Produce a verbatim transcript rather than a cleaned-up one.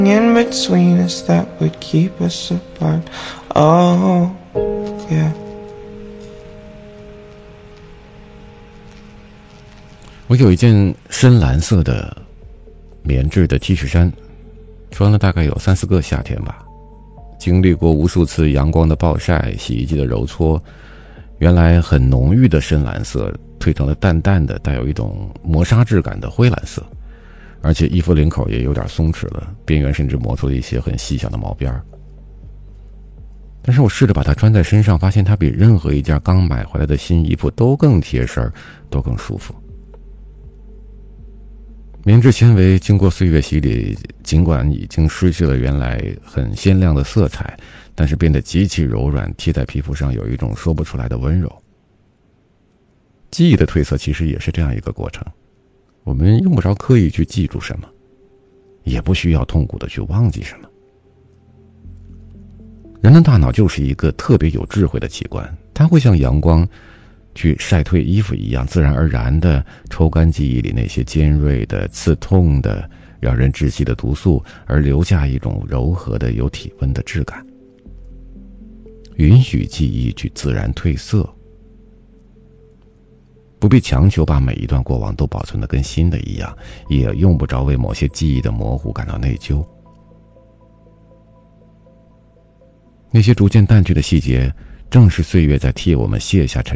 In between us that would keep us apart. Oh, yeah. 我有一件深蓝色的棉质的 T 恤衫，穿了大概有三四个夏天吧，经历过无数次阳光的暴晒、洗衣机的揉搓，原来很浓郁的深蓝色褪成了淡淡的带有一种磨砂质感的灰蓝色，而且衣服领口也有点松弛了，边缘甚至磨出了一些很细小的毛边儿。但是我试着把它穿在身上，发现它比任何一件刚买回来的新衣服都更贴身，都更舒服。棉质纤维经过岁月洗礼，尽管已经失去了原来很鲜亮的色彩，但是变得极其柔软，贴在皮肤上有一种说不出来的温柔。记忆的褪色其实也是这样一个过程，我们用不着刻意去记住什么，也不需要痛苦的去忘记什么。人的大脑就是一个特别有智慧的器官，它会像阳光去晒褪衣服一样，自然而然地抽干记忆里那些尖锐的、刺痛的、让人窒息的毒素，而留下一种柔和的、有体温的质感，允许记忆去自然褪色，不必强求把每一段过往都保存得跟新的一样，也用不着为某些记忆的模糊感到内疚。那些逐渐淡去的细节，正是岁月在替我们卸下沉